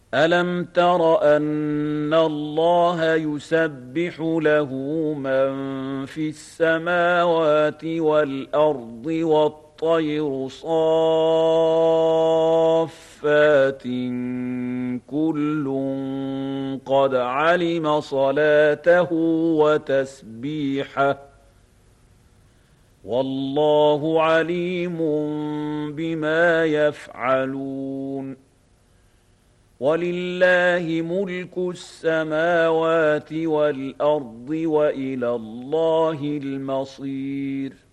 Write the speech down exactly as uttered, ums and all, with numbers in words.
ألم تر أن الله يسبح له من في السماوات والأرض والطير صافات كل قد علم صلاته وتسبيحه والله عليم بما يفعلون ولله ملك السماوات والأرض وإلى الله المصير